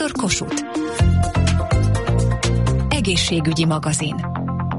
Dr. Kossuth. Egészségügyi magazin.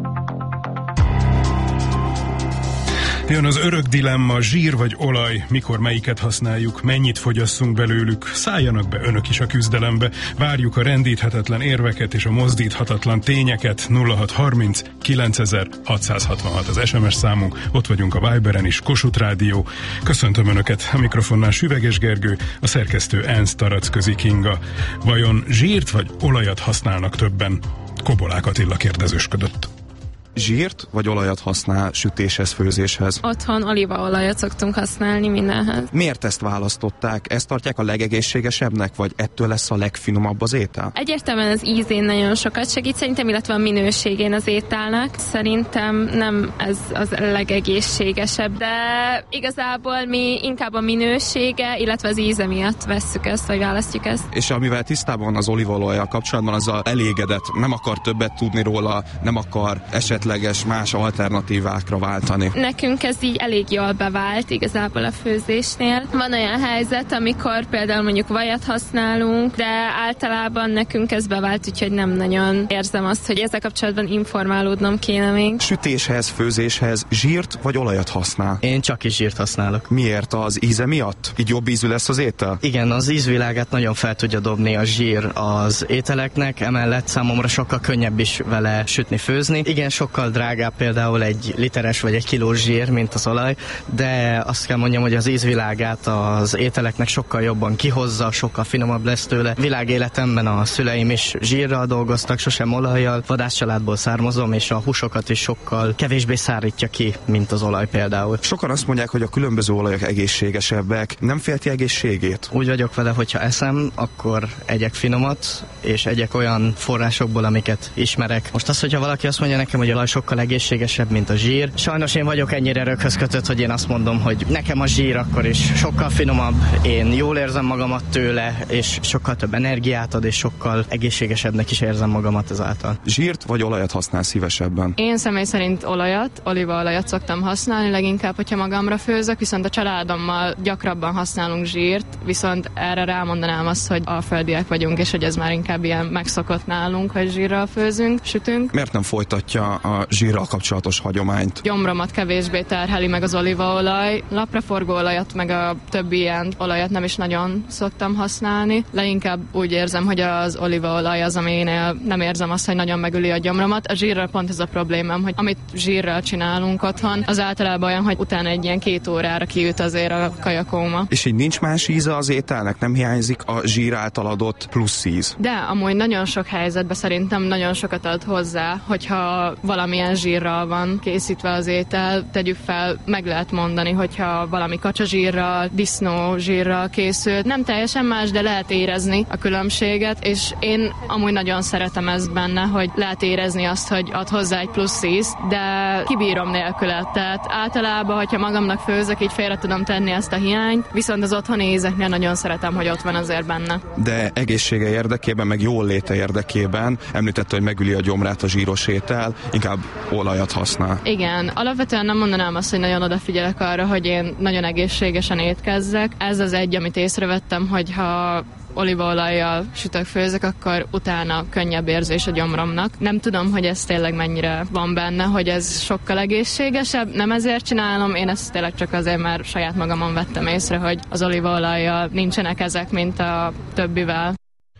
Jön az örök dilemma, zsír vagy olaj, mikor melyiket használjuk, mennyit fogyasszunk belőlük, szálljanak be önök is a küzdelembe, várjuk a rendíthetetlen érveket és a mozdíthatatlan tényeket. 0630 9000 666 az SMS számunk, ott vagyunk a Viberen is, Kossuth Rádió. Köszöntöm önöket, a mikrofonnál Süveges Gergő, a szerkesztő Ernst Taracközi Kinga. Vajon zsírt vagy olajat használnak többen? Kobolák Attila kérdezősködött. Zsírt vagy olajat használ sütéshez, főzéshez? Otthon olívaolajat szoktunk használni mindenhez. Miért ezt választották? Ezt tartják a legegészségesebbnek, vagy ettől lesz a legfinomabb az étel? Egyértelműen az ízén nagyon sokat segít szerintem, illetve a minőségén az ételnek. Szerintem nem ez az legegészségesebb, de igazából mi inkább a minősége, illetve az íze miatt vesszük ezt, vagy választjuk ezt. És amivel tisztában az olívaolajjal kapcsolatban, az a elégedett, nem akar többet tudni róla, nem akar esetleges más alternatívákra váltani. Nekünk ez így elég jól bevált igazából a főzésnél. Van olyan helyzet, amikor például mondjuk vajat használunk, de általában nekünk ez bevált, úgyhogy nem nagyon érzem azt, hogy ezzel kapcsolatban informálódnom kéne még. Sütéshez, főzéshez zsírt vagy olajat használ? Én csak is zsírt használok. Miért? Az íze miatt? Így jobb ízű lesz az étel? Igen, az ízvilágát nagyon fel tudja dobni a zsír az ételeknek, emellett számomra sokkal könnyebb is vele sütni, főzni. Igen, sokkal drágább például egy literes vagy egy kilós zsír, mint az olaj, de azt kell mondjam, hogy az ízvilágát az ételeknek sokkal jobban kihozza, sokkal finomabb lesz tőle. Világéletemben a szüleim is zsírral dolgoztak, sosem olajjal, vadászcsaládból származom, és a húsokat is sokkal kevésbé szárítja ki, mint az olaj például. Sokan azt mondják, hogy a különböző olajok egészségesebbek. Nem félti egészségét? Úgy vagyok vele, hogyha eszem, akkor egyek finomat, és egyek olyan forrásokból, amiket ismerek. Most az, hogyha valaki azt mondja nekem, hogy olaj sokkal egészségesebb, mint a zsír. Sajnos én vagyok ennyire röghöz kötött, hogy én azt mondom, hogy nekem a zsír akkor is sokkal finomabb, én jól érzem magamat tőle, és sokkal több energiát ad, és sokkal egészségesebbnek is érzem magamat ezáltal. Zsírt vagy olajat használ szívesebben? Én személy szerint olajat, olívaolajat szoktam használni, leginkább, hogyha magamra főzök, viszont a családommal gyakrabban használunk zsírt, viszont erre rámondanám azt, hogy alföldiek vagyunk, és hogy ez már inkább ilyen megszokott nálunk, hogy zsírral főzünk, sütünk. Miért nem folytatja a zsírral kapcsolatos hagyományt? Gyomromat kevésbé terheli meg az olívaolaj, napraforgóolajat meg a többi ilyen olajat nem is nagyon szoktam használni. Leginkább úgy érzem, hogy az olívaolaj az, aminél nem érzem azt, hogy nagyon megüli a gyomromat. A zsírral pont ez a problémám, hogy amit zsírral csinálunk otthon, az általában olyan, hogy utána egy ilyen 2 órára kiüt azért a kajakóma. És így nincs más íze az ételnek? Nem hiányzik a zsír által adott plusz íz? De amúgy nagyon sok helyzetben szerintem nagyon sokat ad hozzá, hogyha valamilyen zsírral van készítve az étel, tegyük fel, meg lehet mondani, hogyha valami kacsazsírral, disznó zsírral készült. Nem teljesen más, de lehet érezni a különbséget, és én amúgy nagyon szeretem ezt benne, hogy lehet érezni azt, hogy ad hozzá egy plusz íz, de kibírom nélküle. Tehát általában, hogyha magamnak főzök, így félre tudom tenni ezt a hiányt, viszont az otthoni ízeknél nagyon szeretem, hogy ott van azért benne. De egészsége érdekében, meg jól léte érdekében említette, hogy megüli a gyomrát a zsíros étel, inkább olajat használ. Igen, alapvetően nem mondanám azt, hogy nagyon odafigyelek arra, hogy én nagyon egészségesen étkezzek. Ez az egy, amit észrevettem, hogy ha olívaolajjal sütök, főzök, akkor utána könnyebb érzés a gyomromnak. Nem tudom, hogy ez tényleg mennyire van benne, hogy ez sokkal egészségesebb. Nem ezért csinálom, én ezt tényleg csak azért, mert saját magamon vettem észre, hogy az olívaolajjal nincsenek ezek, mint a többivel.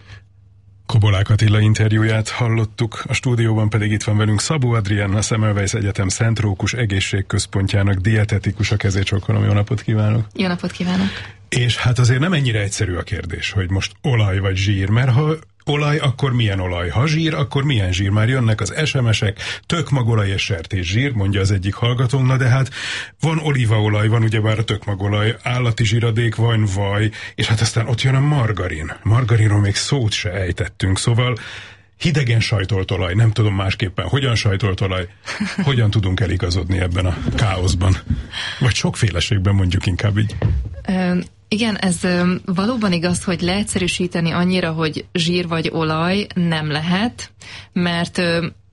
Kobolák Attila interjúját hallottuk, a stúdióban pedig itt van velünk Szabó Adrián, a Semmelweis Egyetem Szent Rókus Egészségközpontjának dietetikusa. Kezét csókolom, jó napot kívánok! Jó napot kívánok! És hát azért nem ennyire egyszerű a kérdés, hogy most olaj vagy zsír, mert ha olaj, akkor milyen olaj? Ha zsír, akkor milyen zsír? Már jönnek az SMS-ek, tökmagolaj és sertészsír, mondja az egyik hallgatónk, na de hát van olívaolaj, van ugyebár a tökmagolaj, állati zsíradék, van vaj, és hát aztán ott jön a margarin. Margarinról még szót se ejtettünk, szóval hidegen sajtolt olaj, nem tudom másképpen, hogyan sajtolt olaj, hogyan tudunk eligazodni ebben a káoszban? Vagy sokféleségben, mondjuk inkább így. Igen, ez valóban igaz, hogy leegyszerűsíteni annyira, hogy zsír vagy olaj nem lehet, mert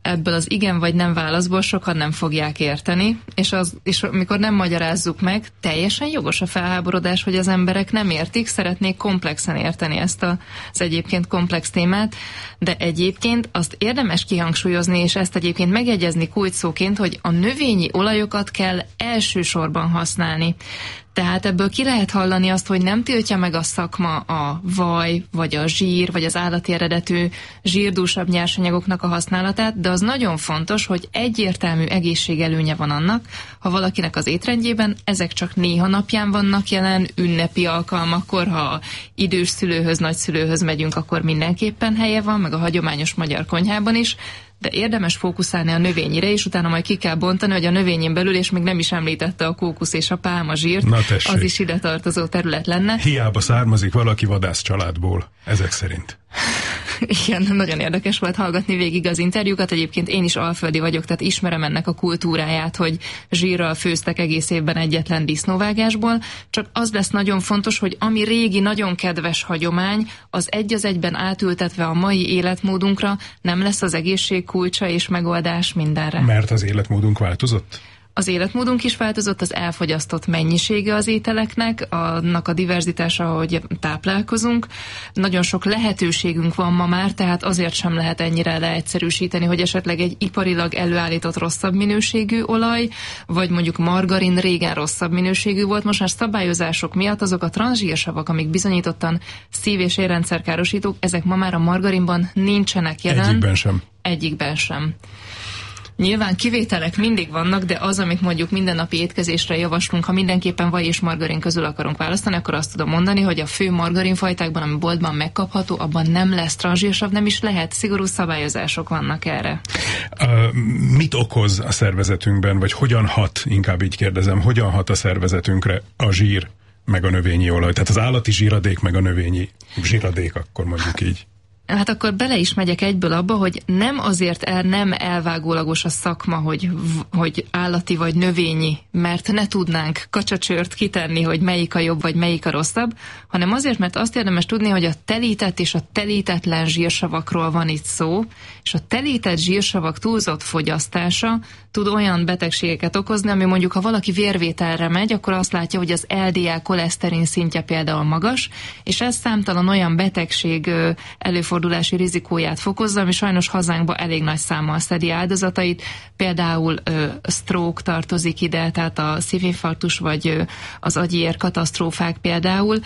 ebből az igen vagy nem válaszból sokan nem fogják érteni, és amikor nem magyarázzuk meg, teljesen jogos a felháborodás, hogy az emberek nem értik, szeretnék komplexen érteni ezt az egyébként komplex témát, de egyébként azt érdemes kihangsúlyozni, és ezt egyébként megjegyezni kulcsszóként, hogy a növényi olajokat kell elsősorban használni. Tehát ebből ki lehet hallani azt, hogy nem tiltja meg a szakma a vaj, vagy a zsír, vagy az állati eredetű zsírdúsabb nyersanyagoknak a használatát, de az nagyon fontos, hogy egyértelmű egészségelőnye van annak, ha valakinek az étrendjében ezek csak néha napján vannak jelen, ünnepi alkalmakkor, ha idős szülőhöz, nagyszülőhöz megyünk, akkor mindenképpen helye van, meg a hagyományos magyar konyhában is, de érdemes fókuszálni a növényire, és utána majd ki kell bontani, hogy a növényén belül, és még nem is említette a kókusz és a pálmazsírt, az is ide tartozó terület lenne. Hiába származik valaki vadász családból, ezek szerint. Igen, nagyon érdekes volt hallgatni végig az interjúkat. Egyébként én is alföldi vagyok, tehát ismerem ennek a kultúráját, hogy zsírral főztek egész évben egyetlen disznóvágásból. Csak az lesz nagyon fontos, hogy ami régi, nagyon kedves hagyomány, az egy az egyben átültetve a mai életmódunkra nem lesz az egészség kulcsa és megoldás mindenre. Mert az életmódunk változott? Az életmódunk is változott, az elfogyasztott mennyisége az ételeknek, annak a diverzitása, ahogy táplálkozunk. Nagyon sok lehetőségünk van ma már, tehát azért sem lehet ennyire leegyszerűsíteni, hogy esetleg egy iparilag előállított rosszabb minőségű olaj, vagy mondjuk margarin régen rosszabb minőségű volt. Most már szabályozások miatt azok a transzsírsavak, amik bizonyítottan szív- és érrendszerkárosítók, ezek ma már a margarinban nincsenek jelen. Egyikben sem. Egyikben sem. Nyilván kivételek mindig vannak, de az, amit mondjuk mindennapi étkezésre javaslunk, ha mindenképpen vaj és margarin közül akarunk választani, akkor azt tudom mondani, hogy a fő margarinfajtákban, ami boltban megkapható, abban nem lesz transzsírsav, nem is lehet, szigorú szabályozások vannak erre. Mit okoz a szervezetünkben, vagy hogyan hat, inkább így kérdezem, hogyan hat a szervezetünkre a zsír, meg a növényi olaj? Tehát az állati zsíradék, meg a növényi zsíradék, akkor mondjuk így. Hát akkor bele is megyek egyből abba, hogy nem azért nem elvágólagos a szakma, hogy állati vagy növényi, mert ne tudnánk kacsacsört kitenni, hogy melyik a jobb vagy melyik a rosszabb, hanem azért, mert azt érdemes tudni, hogy a telített és a telítetlen zsírsavakról van itt szó, és a telített zsírsavak túlzott fogyasztása tud olyan betegségeket okozni, ami mondjuk, ha valaki vérvételre megy, akkor azt látja, hogy az LDL koleszterin szintje például magas, és ez számtalan olyan betegség előfordulási rizikóját fokozza, ami sajnos hazánkba elég nagy számmal szedi áldozatait, például stroke tartozik ide, tehát a szívinfarktus vagy az agyi katasztrófák például,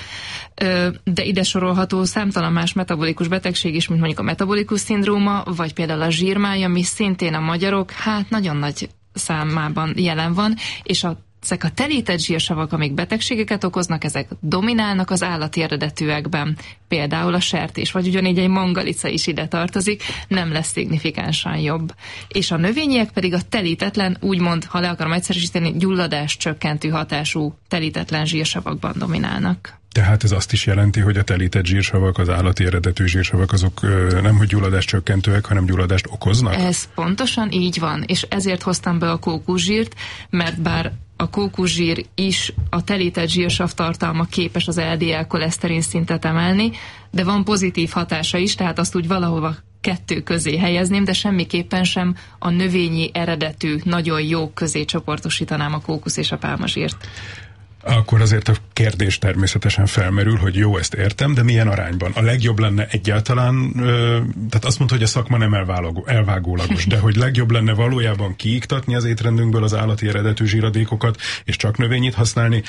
de ide sorolható számtalan más metabolikus betegség is, mint mondjuk a metabolikus szindróma, vagy például a zsírmáj, ami szintén a magyarok nagyon nagy számában jelen van, és ezek a telített zsírsavak, amik betegségeket okoznak, ezek dominálnak az állati eredetűekben. Például a sertés, vagy ugyanígy egy mangalica is ide tartozik, nem lesz szignifikánsan jobb. És a növényiek pedig a telítetlen, úgymond, ha le akarom egyszerűsíteni, gyulladás csökkentő hatású telítetlen zsírsavakban dominálnak. Tehát ez azt is jelenti, hogy a telített zsírsavak, az állati eredetű zsírsavak, azok nem hogy gyulladást csökkentőek, hanem gyulladást okoznak? Ez pontosan így van, és ezért hoztam be a kókuszsírt, mert bár a kókuszsír is a telített zsírsav tartalma képes az LDL koleszterin szintet emelni, de van pozitív hatása is, tehát azt úgy valahova kettő közé helyezném, de semmiképpen sem a növényi eredetű, nagyon jó közé csoportosítanám a kókusz és a pálmazsírt. Akkor azért a kérdés természetesen felmerül, hogy jó, ezt értem, de milyen arányban? A legjobb lenne egyáltalán, tehát azt mondta, hogy a szakma nem elvágólagos, de hogy legjobb lenne valójában kiiktatni az étrendünkből az állati eredetű zsíradékokat, és csak növényit használni,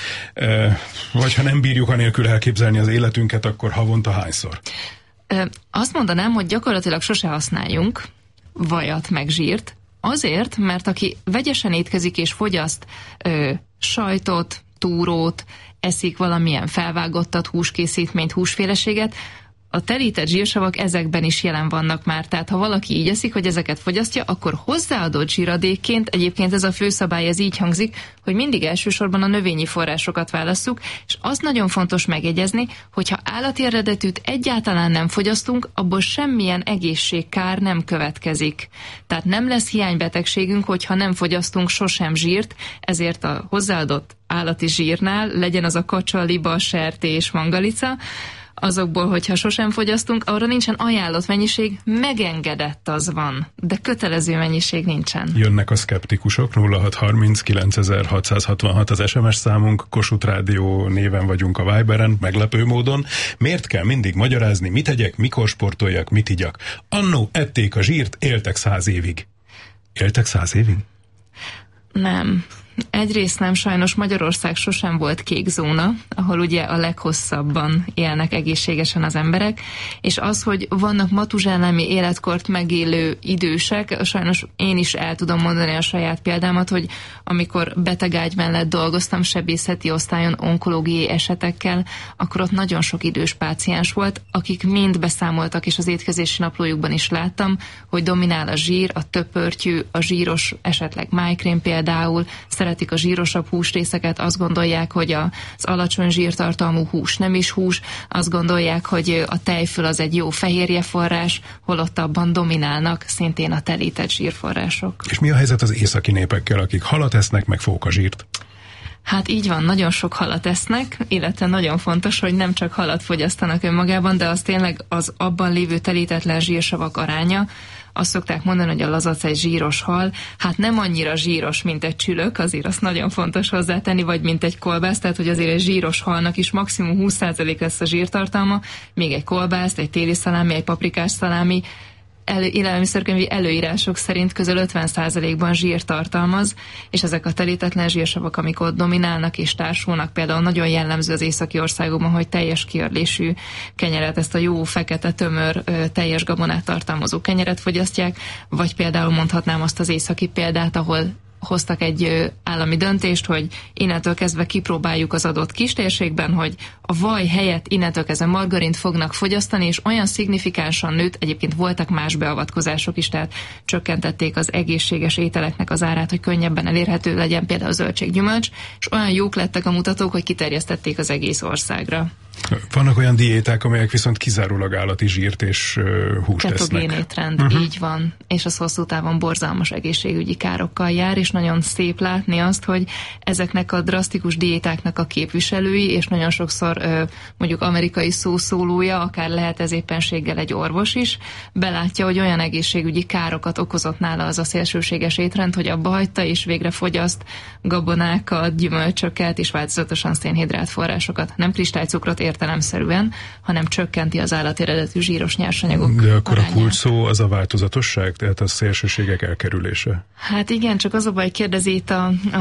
vagy ha nem bírjuk anélkül elképzelni az életünket, akkor havonta hányszor? Azt mondanám, hogy gyakorlatilag sose használjunk vajat meg zsírt, azért, mert aki vegyesen étkezik és fogyaszt sajtot, túrót, eszik valamilyen felvágottat, húskészítményt, húsféleséget, a telített zsírsavak ezekben is jelen vannak már, tehát ha valaki így eszik, hogy ezeket fogyasztja, akkor hozzáadott zsíradékként, egyébként ez a főszabály, ez így hangzik, hogy mindig elsősorban a növényi forrásokat válasszuk, és azt nagyon fontos megjegyezni, hogyha állati eredetűt egyáltalán nem fogyasztunk, abból semmilyen egészségkár nem következik. Tehát nem lesz hiánybetegségünk, hogyha nem fogyasztunk sosem zsírt, ezért a hozzáadott állati zsírnál, legyen az a kacsa, liba, sertés, mangalica, azokból, hogyha sosem fogyasztunk, arra nincsen ajánlott mennyiség, megengedett az van, de kötelező mennyiség nincsen. Jönnek a szkeptikusok, 0630 9666 az SMS számunk, Kossuth Rádió néven vagyunk a Viberen, meglepő módon. Miért kell mindig magyarázni, mit tegyek, mikor sportoljak, mit igyak? Annó ették a zsírt, éltek 100 évig. Éltek 100 évig? Nem. Egyrészt nem, sajnos Magyarország sosem volt kék zóna, ahol ugye a leghosszabban élnek egészségesen az emberek, és az, hogy vannak matuzsánámi életkort megélő idősek, sajnos én is el tudom mondani a saját példámat, hogy amikor betegágy mellett dolgoztam sebészeti osztályon onkológiai esetekkel, akkor ott nagyon sok idős páciens volt, akik mind beszámoltak, és az étkezési naplójukban is láttam, hogy dominál a zsír, a töpörtyű, a zsíros, esetleg májkrém például, szeretik a zsírosabb húsrészeket, azt gondolják, hogy az alacsony zsírtartalmú hús nem is hús, azt gondolják, hogy a tejföl az egy jó fehérjeforrás, holott abban dominálnak szintén a telített zsírforrások. És mi a helyzet az északi népekkel, akik halat esznek, meg fókazsírt? Hát így van, nagyon sok halat esznek, illetve nagyon fontos, hogy nem csak halat fogyasztanak önmagában, de az tényleg az abban lévő telítetlen zsírsavak aránya. Azt szokták mondani, hogy a lazac egy zsíros hal, hát nem annyira zsíros, mint egy csülök, azért azt nagyon fontos hozzátenni, vagy mint egy kolbász, tehát hogy azért egy zsíros halnak is maximum 20% lesz a zsírtartalma, még egy kolbász, egy téli szalámi, egy paprikás szalámi, élelmiszerkönyvi előírások szerint közel 50%-ban zsír tartalmaz, és ezek a telítetlen zsírsavak, amik ott dominálnak és társulnak, például nagyon jellemző az északi országokban, hogy teljes kiörlésű kenyeret, ezt a jó fekete tömör teljes gabonát tartalmazó kenyeret fogyasztják, vagy például mondhatnám azt az északi példát, ahol hoztak egy állami döntést, hogy innentől kezdve kipróbáljuk az adott kistérségben, hogy a vaj helyett innentől kezdve margarint fognak fogyasztani, és olyan szignifikánsan nőtt, egyébként voltak más beavatkozások is, tehát csökkentették az egészséges ételeknek az árát, hogy könnyebben elérhető legyen például a zöldséggyümölcs, és olyan jók lettek a mutatók, hogy kiterjesztették az egész országra. Vannak olyan diéták, amelyek viszont kizárólag állati zsírt és húst esznek. Ketogén étrend, így van. És az hosszú távon borzalmas egészségügyi károkkal jár, és nagyon szép látni azt, hogy ezeknek a drasztikus diétáknak a képviselői, és nagyon sokszor mondjuk amerikai szószólója, akár lehet ez éppenséggel egy orvos is, belátja, hogy olyan egészségügyi károkat okozott nála az a szélsőséges étrend, hogy abba hagyta, és végre fogyaszt gabonákat, gyümölcsöket, és változatosan szénhidrát forrásokat. Nem kristálycukrot értelemszerűen, hanem csökkenti az állateredetű zsíros nyersanyagok De akkor arányát. a kulcs szó az a változatosság, tehát a szélsőségek elkerülése. Hát igen, csak az a baj, kérdezi itt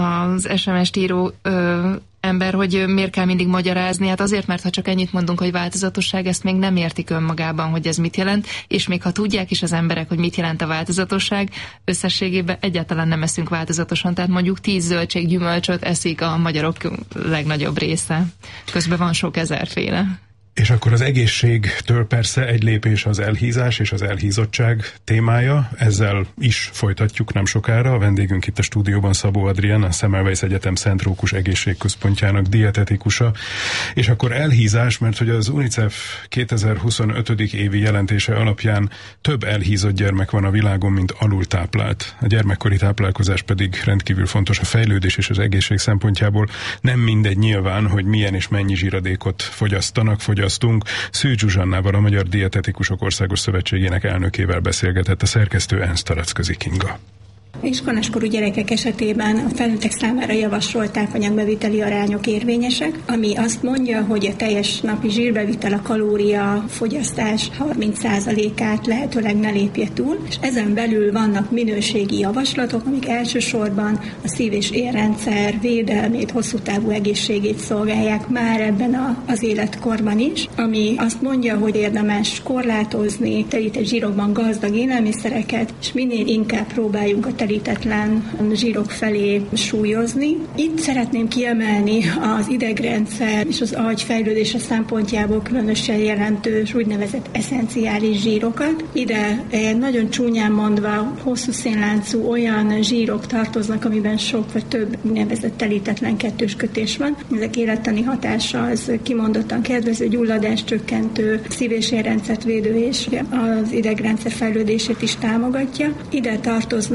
az SMS-t író ember, hogy miért kell mindig magyarázni. Hát azért, mert ha csak ennyit mondunk, hogy változatosság, ezt még nem értik önmagában, hogy ez mit jelent, és még ha tudják is az emberek, hogy mit jelent a változatosság, összességében egyáltalán nem eszünk változatosan. Tehát mondjuk 10 zöldséggyümölcsöt eszik a magyarok legnagyobb része. Közben van sok ezerféle. És akkor az egészségtől persze egy lépés az elhízás és az elhízottság témája. Ezzel is folytatjuk nem sokára. A vendégünk itt a stúdióban Szabó Adrián, a Semmelweis Egyetem Szent Rókus Egészségközpontjának dietetikusa. És akkor elhízás, mert hogy az UNICEF 2025. évi jelentése alapján több elhízott gyermek van a világon, mint alultáplált. A gyermekkori táplálkozás pedig rendkívül fontos a fejlődés és az egészség szempontjából. Nem mindegy nyilván, hogy milyen és mennyi zsíradékot fogyasztunk. Szűcs Zsuzsannával, a Magyar Dietetikusok Országos Szövetségének elnökével beszélgetett a szerkesztő Ernst Taracközi Kinga. Iskoláskorú gyerekek esetében a felnőttek számára javasolt tápanyagbeviteli arányok érvényesek, ami azt mondja, hogy a teljes napi zsírbevitel a kalória fogyasztás 30%-át lehetőleg ne lépje túl, és ezen belül vannak minőségi javaslatok, amik elsősorban a szív- és érrendszer védelmét, hosszú távú egészségét szolgálják már ebben az életkorban is, ami azt mondja, hogy érdemes korlátozni telített zsírokban gazdag élelmiszereket, és minél inkább próbáljunk a telítetlen zsírok felé súlyozni. Itt szeretném kiemelni az idegrendszer és az agy fejlődése szempontjából különösen jelentős úgynevezett eszenciális zsírokat. Ide nagyon csúnyán mondva hosszú szénláncú olyan zsírok tartoznak, amiben sok vagy több úgynevezett telítetlen kettős kötés van. Ezek élettani hatása az kimondottan kedvező, gyulladás csökkentő, szív- és érrendszert védő és az idegrendszer fejlődését is támogatja. Ide tartoznak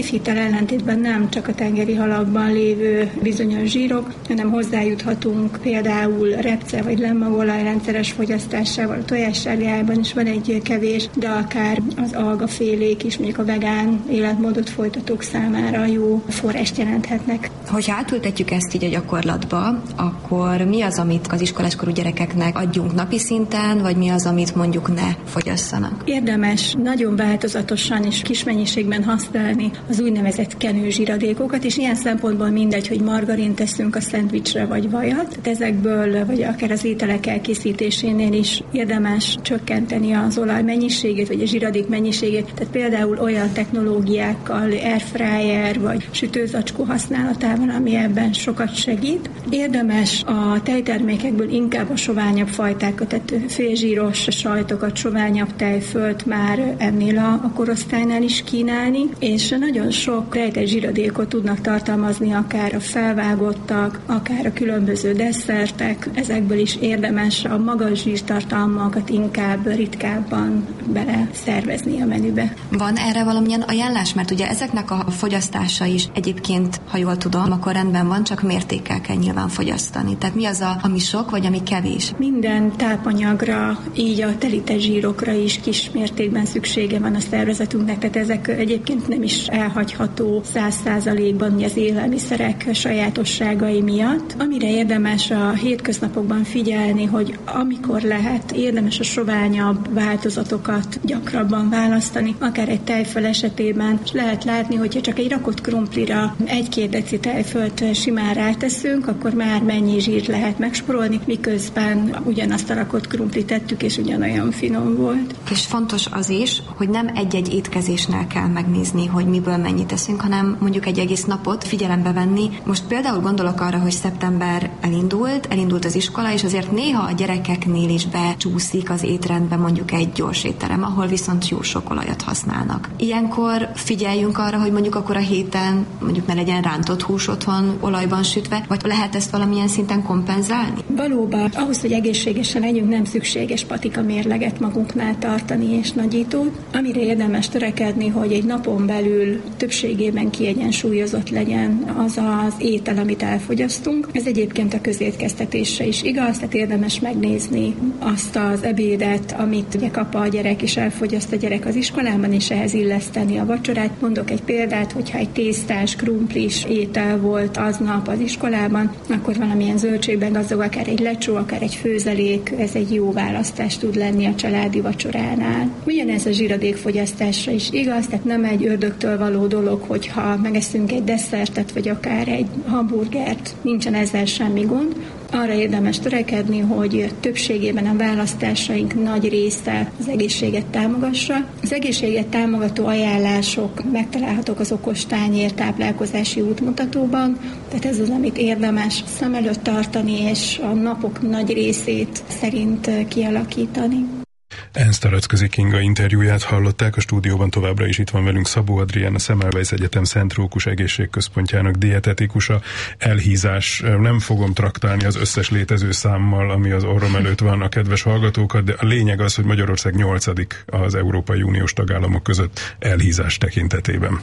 közhittel ellentétben nem csak a tengeri halakban lévő bizonyos zsírok, hanem hozzájuthatunk például repce vagy lemmagolaj rendszeres fogyasztásával, a tojássárgájában is van egy kevés, de akár az algafélék is, mondjuk a vegán életmódot folytatók számára jó forrást jelenthetnek. Hogyha átültetjük ezt így a gyakorlatba, akkor mi az, amit az iskoláskorú gyerekeknek adjunk napi szinten, vagy mi az, amit mondjuk ne fogyasszanak? Érdemes nagyon változatosan és kis mennyiségben használni az úgynevezett kenőzsiradékokat, és ilyen szempontból mindegy, hogy margarint teszünk a szendvicsre vagy vajat. Tehát ezekből, vagy akár az ételek elkészítésénél is érdemes csökkenteni az olaj mennyiségét, vagy a zsiradék mennyiségét. Tehát például olyan technológiákkal, airfryer vagy sütőzacskó használatával, ami ebben sokat segít. Érdemes a tejtermékekből inkább a soványabb fajtákat, tehát félzsíros sajtokat, soványabb tejfölt már ennél a korosztálynál is kínálni, és nagyon sok rejtett zsiradékot tudnak tartalmazni akár a felvágottak, akár a különböző desszertek. Ezekből is érdemes a magas zsírtartalmakat inkább ritkábban bele szervezni a menübe. Van erre valamilyen ajánlás? Mert ugye ezeknek a fogyasztása is egyébként, ha jól tudom, akkor rendben van, csak mértékkel kell nyilván fogyasztani. Tehát mi az, ami sok, vagy ami kevés? Minden tápanyagra, így a telített zsírokra is kis mértékben szüksége van a szervezetünknek, tehát ezek egyébként nem is elhagyható 100%-ban az élelmiszerek sajátosságai miatt. Amire érdemes a hétköznapokban figyelni, hogy amikor lehet, érdemes a soványabb változatokat gyakrabban választani, akár egy tejföl esetében, és lehet látni, hogyha csak egy rakott krumplira 1-2 deci tejfölt simán ráteszünk, akkor már mennyi zsírt lehet megspórolni, miközben ugyanazt a rakott krumplit tettük, és ugyanolyan finom volt. És fontos az is, hogy nem egy-egy étkezésnél kell megnézni, hogy miből mennyit teszünk, hanem mondjuk egy egész napot figyelembe venni. Most például gondolok arra, hogy szeptember elindult az iskola, és azért néha a gyerekeknél is becsúszik az étrendbe mondjuk egy gyors étterem, ahol viszont jó sok olajat használnak. Ilyenkor figyeljünk arra, hogy mondjuk akkor a héten mondjuk ne legyen rántott hús otthon olajban sütve, vagy lehet ezt valamilyen szinten kompenzálni? Valóban, ahhoz, hogy egészségesen legyünk, nem szükséges patika mérleget magunknál tartani és nagyítót. Amire érdemes törekedni, hogy egy napon belül többségében kiegyensúlyozott legyen az az étel, amit elfogyasztunk. Ez egyébként a közétkeztetésre is igaz, tehát érdemes megnézni azt az ebédet, amit ugye kap a gyerek és elfogyaszt a gyerek az iskolában, és ehhez illeszteni a vacsorát. Mondok egy példát, hogyha egy tésztás, krumplis étel volt aznap az iskolában, akkor valamilyen zöldségben gazdag, akár egy lecsó, akár egy főzelék, ez egy jó választás tud lenni a családi vacsoránál. Ugyanez a zsiradékfogyasztásra is igaz, tehát nem egy ördögtől való dolog, hogyha megeszünk egy desszertet, vagy akár egy hamburgert, nincsen ezzel semmi gond. Arra érdemes törekedni, hogy többségében a választásaink nagy része az egészséget támogassa. Az egészséget támogató ajánlások megtalálhatók az okostányér táplálkozási útmutatóban, tehát ez az, amit érdemes szem előtt tartani, és a napok nagy részét szerint kialakítani. Ernst Aracközi Kinga interjúját hallották, a stúdióban továbbra is itt van velünk Szabó Adrián, a Semmelweis Egyetem Szent Rókus Egészségközpontjának dietetikusa. Elhízás, nem fogom traktálni az összes létező számmal, ami az orrom előtt van a kedves hallgatókat, de a lényeg az, hogy Magyarország 8. az Európai Uniós tagállamok között elhízás tekintetében.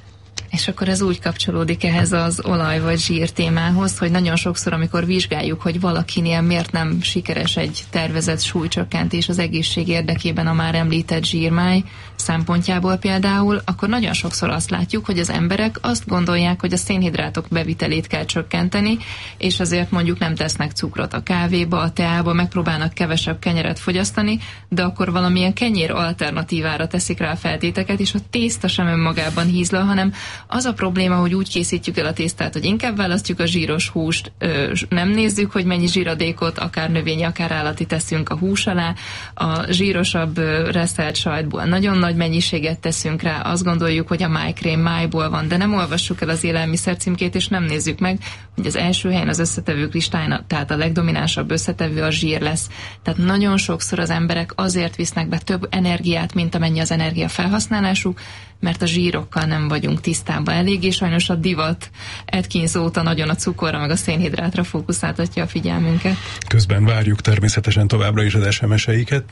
És akkor ez úgy kapcsolódik ehhez az olaj vagy zsír témához, hogy nagyon sokszor, amikor vizsgáljuk, hogy valakinél miért nem sikeres egy tervezett súlycsökkentés az egészség érdekében a már említett zsírmáj szempontjából például, akkor nagyon sokszor azt látjuk, hogy az emberek azt gondolják, hogy a szénhidrátok bevitelét kell csökkenteni, és azért mondjuk nem tesznek cukrot a kávéba, a teába, megpróbálnak kevesebb kenyeret fogyasztani, de akkor valamilyen kenyér alternatívára teszik rá a feltéteket, és a tészta sem önmagában hízlal, hanem az a probléma, hogy úgy készítjük el a tésztát, hogy inkább választjuk a zsíros húst, nem nézzük, hogy mennyi zsíradékot, akár növényi, akár állati teszünk a hús alá, a zsírosabb reszelt sajtból nagyon nagy mennyiséget teszünk rá, azt gondoljuk, hogy a májkrém májból van, de nem olvassuk el az élelmiszer címkét, és nem nézzük meg, hogy az első helyen az összetevők listáján, tehát a legdominánsabb összetevő a zsír lesz. Tehát nagyon sokszor az emberek azért visznek be több energiát, mint amennyi az energia felhasználásuk, mert a zsírokkal nem vagyunk tisztában elég, és sajnos a divat Atkins óta nagyon a cukorra meg a szénhidrátra fókuszáltatja a figyelmünket. Közben várjuk természetesen továbbra is az SMS-eiket,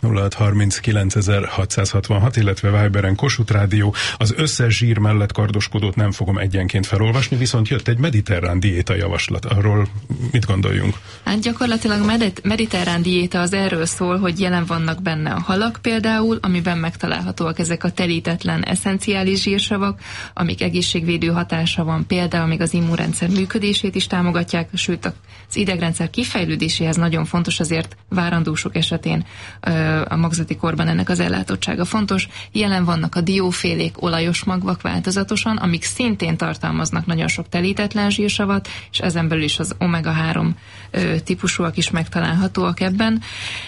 0639 illetve Viberen Kossuth Rádió. Az összes zsír mellett kardoskodót nem fogom egyenként felolvasni, viszont jött egy mediterrán diéta javaslat. Arról mit gondoljunk? Hát gyakorlatilag mediterrán diéta az erről szól, hogy jelen vannak benne a halak például, amiben megtalálhatóak ezek a telítetlen esszenciális zsírsavak, amik egészségvédő hatása van, például még az immunrendszer működését is támogatják, sőt az idegrendszer kifejlődéséhez nagyon fontos, azért várandósok esetén a magzati korban ennek az ellátottsága fontos. Jelen vannak a diófélék, olajos magvak változatosan, amik szintén tartalmaznak nagyon sok telítetlen zsírsavat, és ezen belül is az omega-3 típusúak is megtalálhatóak ebben,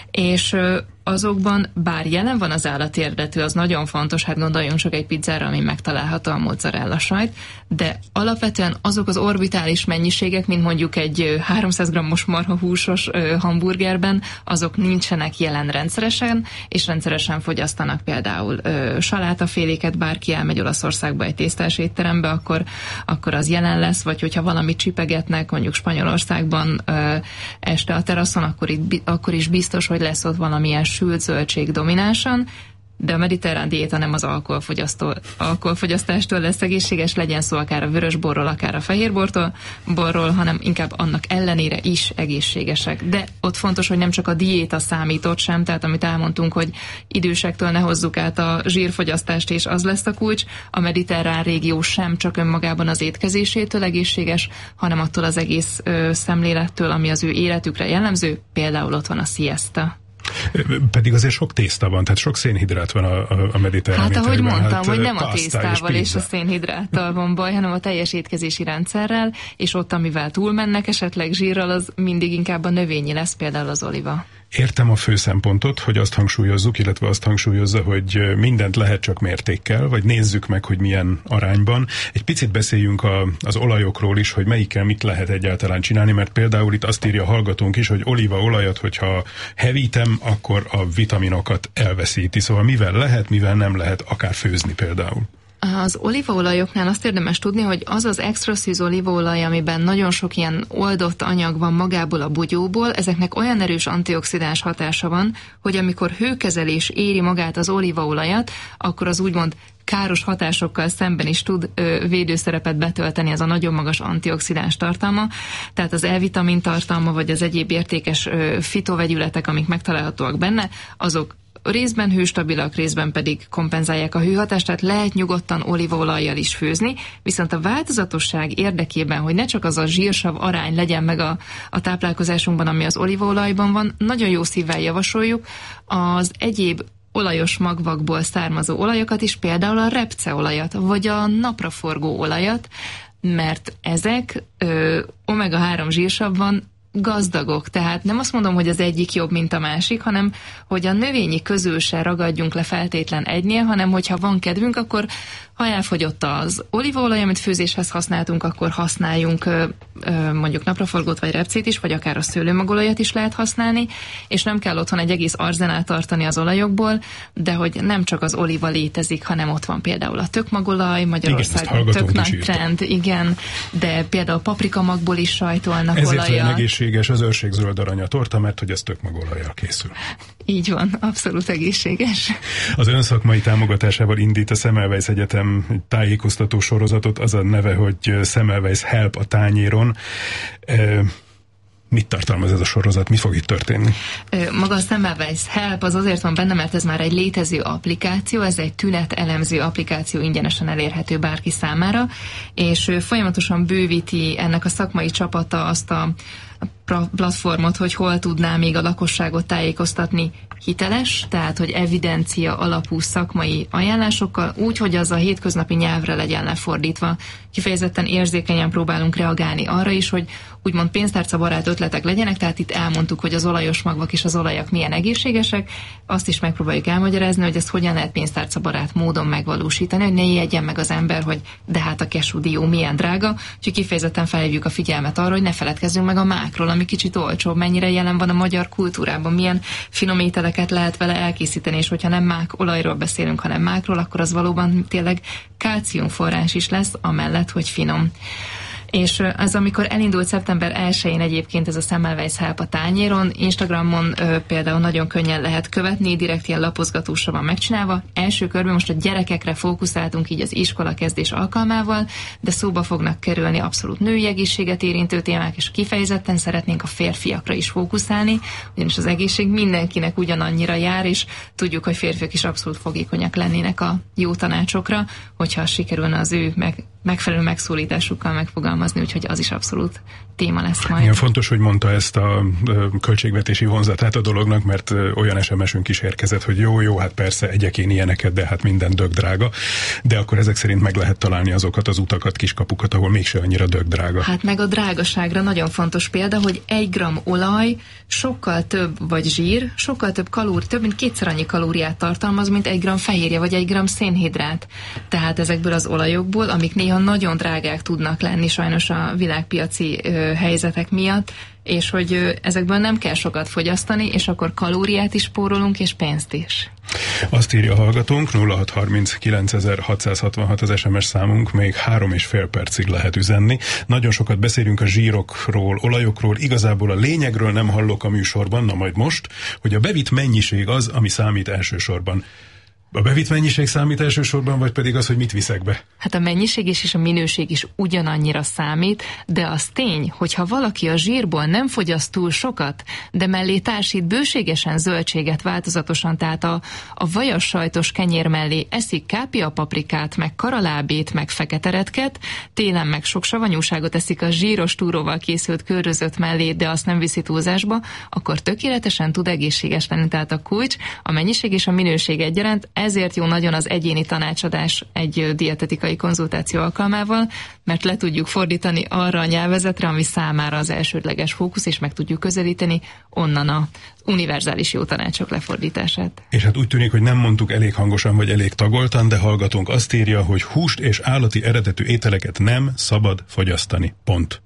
és azokban, bár jelen van az állati eredetű, az nagyon fontos, hát gondoljunk csak egy pizzára, ami megtalálható a mozzarella sajt, de alapvetően azok az orbitális mennyiségek, mint mondjuk egy 300 g-os marhahúsos hamburgerben, azok nincsenek jelen rendszeresen, és rendszeresen fogyasztanak például salátaféléket, bárki elmegy Olaszországba egy tésztás étterembe, akkor az jelen lesz, vagy hogyha valamit csipegetnek, mondjuk Spanyolországban este a teraszon, akkor is biztos, hogy lesz ott valamilyen sült zöldség dominánsan, de a mediterrán diéta nem az alkoholfogyasztástól lesz egészséges, legyen szó akár a vörösborról, akár a fehérborról, hanem inkább annak ellenére is egészségesek. De ott fontos, hogy nem csak a diéta számított sem, tehát amit elmondtunk, hogy idősektől ne hozzuk át a zsírfogyasztást, és az lesz a kulcs, a mediterrán régió sem csak önmagában az étkezésétől egészséges, hanem attól az egész szemlélettől, ami az ő életükre jellemző, például ott van a siesta. Pedig azért sok tészta van, tehát sok szénhidrát van a mediterrán ételekben. Hát ahogy mondtam, hogy nem a tésztával és a szénhidráttal van baj, hanem a teljes étkezési rendszerrel, és ott, amivel túlmennek esetleg zsírral, az mindig inkább a növényi lesz, például az oliva. Értem a fő szempontot, hogy azt hangsúlyozzuk, illetve azt hangsúlyozza, hogy mindent lehet csak mértékkel, vagy nézzük meg, hogy milyen arányban. Egy picit beszéljünk az olajokról is, hogy melyikkel mit lehet egyáltalán csinálni, mert például itt azt írja a hallgatónk is, hogy olívaolajat, hogyha hevítem, akkor a vitaminokat elveszíti. Szóval mivel lehet, mivel nem lehet akár főzni például. Az olívaolajoknál azt érdemes tudni, hogy az az extra szűz olívaolaj, amiben nagyon sok ilyen oldott anyag van magából a bugyóból, ezeknek olyan erős antioxidáns hatása van, hogy amikor hőkezelés éri magát az olívaolajat, akkor az úgymond káros hatásokkal szemben is tud védőszerepet betölteni, ez a nagyon magas antioxidáns tartalma, tehát az E-vitamin tartalma, vagy az egyéb értékes fitovegyületek, amik megtalálhatóak benne, azok részben hőstabilak, részben pedig kompenzálják a hőhatást, tehát lehet nyugodtan olívaolajjal is főzni, viszont a változatosság érdekében, hogy ne csak az a zsírsav arány legyen meg a táplálkozásunkban, ami az olívaolajban van, nagyon jó szívvel javasoljuk az egyéb olajos magvakból származó olajokat is, például a repceolajat, vagy a napraforgó olajat, mert ezek omega-3 zsírsavban gazdagok, tehát nem azt mondom, hogy az egyik jobb, mint a másik, hanem hogy a növényi közül se ragadjunk le feltétlen egynél, hanem hogyha van kedvünk, akkor ha elfogyott az olívaolaj, amit főzéshez használtunk, akkor használjunk mondjuk napraforgót vagy repcét is, vagy akár a szőlőmagolajat is lehet használni, és nem kell otthon egy egész arzenát tartani az olajokból, de hogy nem csak az oliva létezik, hanem ott van például a tökmagolaj, Magyarországon tök nagy trend, igen, de például paprikamagból is sajtolnak olajat. Ezért olyan egészséges az őrségzöld arany a torta, mert hogy ez tökmagolajjal készül. Így van, abszolút egészséges. Az önszakmai támogatásával indít a Semmelweis Egyetem tájékoztató sorozatot, az a neve, hogy Semmelweis Help a tányéron. Mit tartalmaz ez a sorozat? Mi fog itt történni? Maga a Semmelweis Help az azért van benne, mert ez már egy létező applikáció, ez egy tünetelemző applikáció, ingyenesen elérhető bárki számára, és folyamatosan bővíti ennek a szakmai csapata azt a platformot, hogy hol tudná még a lakosságot tájékoztatni hiteles, tehát hogy evidencia alapú szakmai ajánlásokkal, úgy, hogy az a hétköznapi nyelvre legyen lefordítva. Kifejezetten érzékenyen próbálunk reagálni arra is, hogy úgymond pénztárcabarát ötletek legyenek, tehát itt elmondtuk, hogy az olajos magvak és az olajak milyen egészségesek, azt is megpróbáljuk elmagyarázni, hogy ezt hogyan lehet pénztárcabarát módon megvalósítani, hogy ne ijedjen meg az ember, hogy de hát a kesú dió milyen drága, úgyhogy kifejezetten felhívjuk a figyelmet arra, hogy ne feledkezzünk meg a mák mákról, ami kicsit olcsóbb, mennyire jelen van a magyar kultúrában, milyen finom ételeket lehet vele elkészíteni, és hogyha nem mák olajról beszélünk, hanem mákról, akkor az valóban tényleg kálciumforrás is lesz, amellett, hogy finom. És az, amikor elindult szeptember 1-én egyébként ez a Semmelweis Help a tányéron, Instagramon például nagyon könnyen lehet követni, direkt ilyen lapozgatásra van megcsinálva. Első körben most a gyerekekre fókuszáltunk így az iskola kezdés alkalmával, de szóba fognak kerülni abszolút női egészséget érintő témák, és kifejezetten szeretnénk a férfiakra is fókuszálni, ugyanis az egészség mindenkinek ugyanannyira jár, és tudjuk, hogy férfiak is abszolút fogékonyak lennének a jó tanácsokra, hogyha sikerülne az ő megfelelő megszólításukkal megfogalmazni, úgyhogy az is abszolút téma lesz majd. Igen, fontos, hogy mondta ezt a költségvetési vonzatát a dolognak, mert olyan SMS-ünk is érkezett, hogy jó, hát persze egyek én ilyeneket, de hát minden dögdrága. De akkor ezek szerint meg lehet találni azokat az utakat, kiskapukat, ahol mégse annyira dögdrága. Hát meg a drágaságra nagyon fontos példa, hogy 1 gram olaj sokkal több, vagy zsír, sokkal több több mint 2-szer annyi kalóriát tartalmaz, mint 1 gram fehérje, vagy 1 gram szénhidrát. Tehát ezekből az olajokból, amik néha nagyon drágák tudnak lenni sajnos a világpiaci helyzetek miatt, és hogy ezekből nem kell sokat fogyasztani, és akkor kalóriát is spórolunk, és pénzt is. Azt írja a hallgatónk, 0630 az SMS számunk, még 3,5 percig lehet üzenni. Nagyon sokat beszélünk a zsírokról, olajokról, igazából a lényegről nem hallok a műsorban, na majd most, hogy a bevitt mennyiség az, ami számít elsősorban. A bevitt mennyiség számít elsősorban, vagy pedig az, hogy mit viszek be? Hát a mennyiség és a minőség is ugyanannyira számít, de az tény, hogyha valaki a zsírból nem fogyaszt túl sokat, de mellé társít bőségesen zöldséget változatosan, tehát a vajas sajtos kenyér mellé eszik kápiapaprikát, meg karalábét, meg feketeretket, télen meg sok savanyúságot eszik a zsíros túróval készült körözött mellé, de azt nem viszi túlzásba, akkor tökéletesen tud egészséges lenni. Tehát a kulcs, a mennyiség és a minőség egyaránt. Ezért jó nagyon az egyéni tanácsadás egy dietetikai konzultáció alkalmával, mert le tudjuk fordítani arra a nyelvezetre, ami számára az elsődleges fókusz, és meg tudjuk közelíteni onnan az univerzális jó tanácsok lefordítását. És hát úgy tűnik, hogy nem mondtuk elég hangosan, vagy elég tagoltan, de hallgatónk azt írja, hogy húst és állati eredetű ételeket nem szabad fogyasztani. Pont.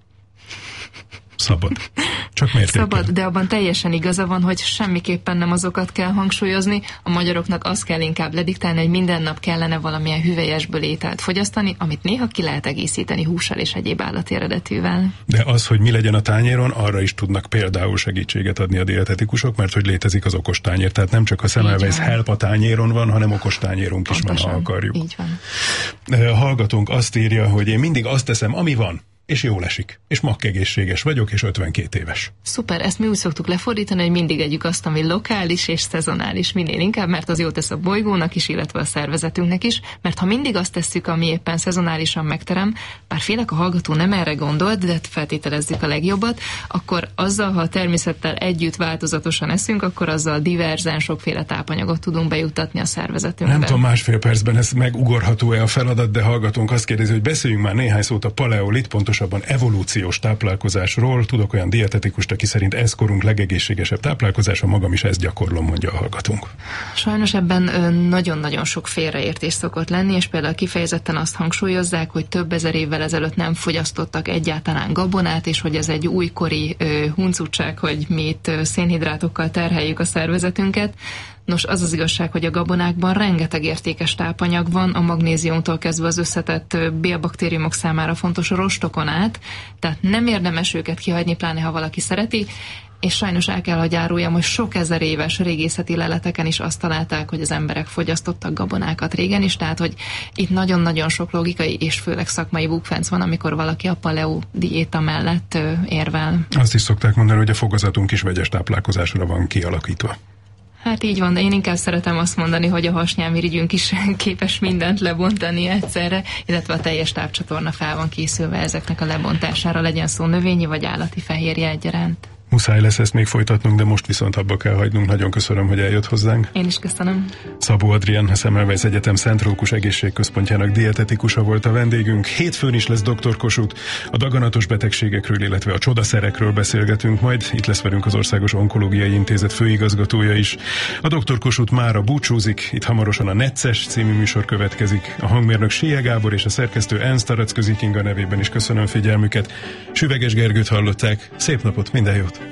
Szabad. Csak mértékben. Szabad, de abban teljesen igaza van, hogy semmiképpen nem azokat kell hangsúlyozni. A magyaroknak azt kell inkább lediktálni, hogy minden nap kellene valamilyen hüvelyesből ételt fogyasztani, amit néha ki lehet egészíteni hússal és egyéb állati eredetűvel. De az, hogy mi legyen a tányéron, arra is tudnak például segítséget adni a dietetikusok, mert hogy létezik az okostányér. Tehát nem csak a Semmelweis Help a tányéron van, hanem okostányérunk is van, ha akarjuk. Így van. Hallgatónk azt írja, hogy én mindig azt teszem, ami van, és jól esik. És makkegészséges vagyok, és 52 éves. Szuper, ezt mi úgy szoktuk lefordítani, hogy mindig együk azt, ami lokális és szezonális, minél inkább, mert az jót tesz a bolygónak is, illetve a szervezetünknek is, mert ha mindig azt tesszük, ami éppen szezonálisan megterem, bár félek a hallgató nem erre gondolt, de feltételezzük a legjobbat, akkor azzal, ha a természettel együtt változatosan eszünk, akkor azzal diverzán sokféle tápanyagot tudunk bejuttatni a szervezetünkbe. Nem tudom, másfél percben ez megugorható-e a feladat, de hallgatónk azt kérdezi, hogy beszéljünk már néhány szót a paleolit, pontosabban evolúciós táplálkozásról. Tudok olyan dietetikust, aki szerint ez korunk legegészségesebb táplálkozása, magam is ezt gyakorlom, mondja a hallgatónk. Sajnos ebben nagyon-nagyon sok félreértés szokott lenni, és például kifejezetten azt hangsúlyozzák, hogy több ezer évvel ezelőtt nem fogyasztottak egyáltalán gabonát, és hogy ez egy újkori huncutság, hogy mi itt szénhidrátokkal terheljük a szervezetünket. Nos, az az igazság, hogy a gabonákban rengeteg értékes tápanyag van, a magnéziumtól kezdve az összetett bélbaktériumok számára fontos rostokon át, tehát nem érdemes őket kihagyni, pláne ha valaki szereti, és sajnos el kell, hogy áruljam, hogy sok ezer éves régészeti leleteken is azt találták, hogy az emberek fogyasztottak gabonákat régen is, tehát hogy itt nagyon-nagyon sok logikai és főleg szakmai bukfenc van, amikor valaki a paleo diéta mellett érvel. Azt is szokták mondani, hogy a fogazatunk is vegyes táplálkozásra van kialakítva. Hát így van, de én inkább szeretem azt mondani, hogy a hasnyálmirigyünk is képes mindent lebontani egyszerre, illetve a teljes tápcsatorna fel van készülve ezeknek a lebontására, legyen szó növényi vagy állati fehérje egyaránt. Muszáj lesz ezt még folytatnunk, de most viszont abba kell hagynunk. Nagyon köszönöm, hogy eljött hozzánk. Én is köszönöm. Szabó Adrián, a Semmelweis Egyetem Szent Rókus Egészségközpontjának dietetikusa volt a vendégünk. Hétfőn is lesz Dr. Kossuth, a daganatos betegségekről, illetve a csodaszerekről beszélgetünk majd. Itt lesz velünk az Országos Onkológiai Intézet főigazgatója is. A Dr. Kossuth mára búcsúzik, itt hamarosan a Necces című műsor következik. A hangmérnök Sélye Gábor és a szerkesztő Ernst Taraczközi Kinga nevében is köszönöm figyelmüket. Süveges Gergőt hallották. Szép napot, minden jót!